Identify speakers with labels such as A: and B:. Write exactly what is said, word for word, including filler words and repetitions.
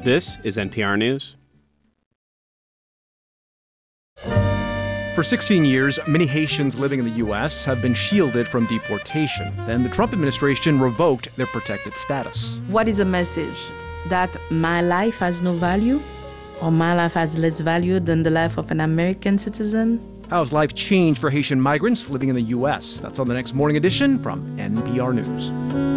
A: This is N P R News.
B: For sixteen years, many Haitians living in the U S have been shielded from deportation. Then the Trump administration revoked their protected status.
C: What is a message? That my life has no value? Or my life has less value than the life of an American citizen?
B: How has life changed for Haitian migrants living in the U S? That's on the next Morning Edition from N P R News.